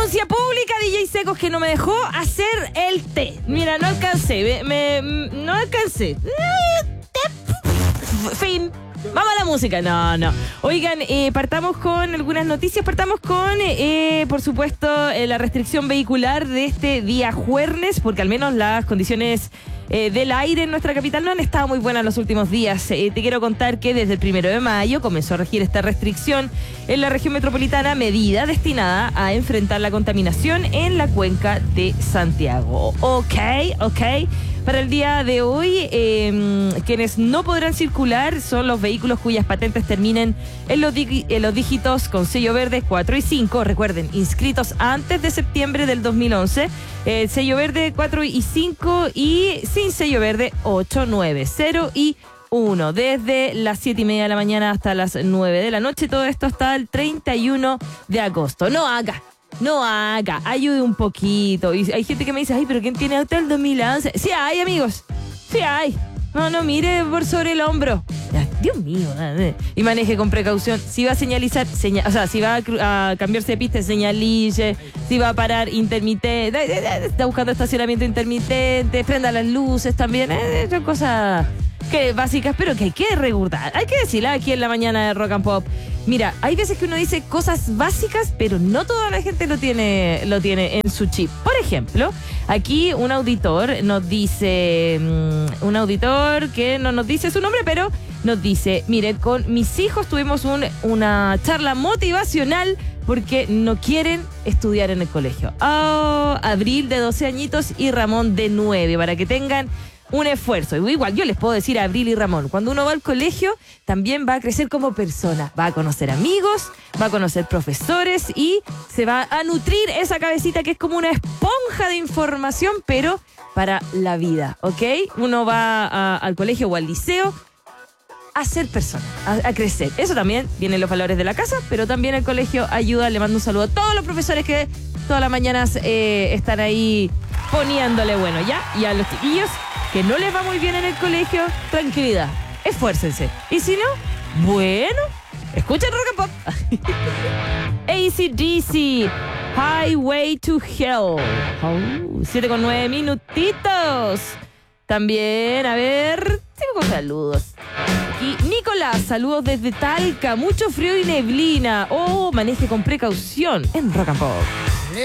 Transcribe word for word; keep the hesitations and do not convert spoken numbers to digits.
Denuncia pública, D J Secos, que no me dejó hacer el té. Mira, no alcancé, me, me no alcancé. Fin. Vamos a la música. No, no. Oigan, eh, partamos con algunas noticias. Partamos con, eh, por supuesto, eh, la restricción vehicular de este día jueves, porque al menos las condiciones eh, del aire en nuestra capital no han estado muy buenas los últimos días. Eh, te quiero contar que desde el primero de mayo comenzó a regir esta restricción en la región metropolitana, medida destinada a enfrentar la contaminación en la cuenca de Santiago. Ok, ok. Para el día de hoy, eh, quienes no podrán circular son los vehículos cuyas patentes terminen en los, di- en los dígitos con sello verde cuatro y cinco. Recuerden, inscritos antes de septiembre del dos mil once. Eh, sello verde cuatro y cinco y sin sello verde ocho, nueve, cero y uno. Desde las siete y media de la mañana hasta las nueve de la noche. Todo esto hasta el treinta y uno de agosto. No haga. No haga, ayude un poquito. Y hay gente que me dice, ay, pero ¿quién tiene hasta el dos mil once? Sí hay, amigos, sí hay. No, no, mire por sobre el hombro. Dios mío. Y maneje con precaución. Si va a señalizar, señal, o sea, si va a, cru- a cambiarse de pista, señalice. Si va a parar, intermitente. Está buscando estacionamiento intermitente. Prenda las luces también. Eh, son cosas que básicas, pero que hay que recordar. Hay que decirla aquí en la mañana de Rock and Pop. Mira, hay veces que uno dice cosas básicas, pero no toda la gente lo tiene, lo tiene en su chip. Por ejemplo, aquí un auditor nos dice, um, un auditor que no nos dice su nombre, pero nos dice, miren, con mis hijos tuvimos un, una charla motivacional porque no quieren estudiar en el colegio. Oh, Abril de doce añitos y Ramón de nueve, para que tengan un esfuerzo. Igual yo les puedo decir a Abril y Ramón, cuando uno va al colegio también va a crecer como persona, va a conocer amigos, va a conocer profesores y se va a nutrir esa cabecita que es como una esponja de información, pero para la vida, ¿ok? Uno va a, al colegio o al liceo a ser persona, a, a crecer. Eso también vienen los valores de la casa, pero también el colegio ayuda. Le mando un saludo a todos los profesores que todas las mañanas eh, están ahí poniéndole bueno, ¿ya? Y a los chiquillos que no les va muy bien en el colegio, tranquilidad, esfuércense. Y si no, bueno, escuchen Rock and Pop. A C D C, Highway to Hell. Oh, siete con nueve minutitos. También, a ver, tengo con saludos. Aquí, Nicolás, saludos desde Talca. Mucho frío y neblina. Oh, maneje con precaución en Rock and Pop.